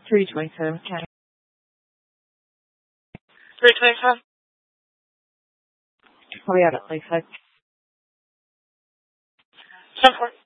327. Okay. 325. Probably out at Lakeside. 10-4.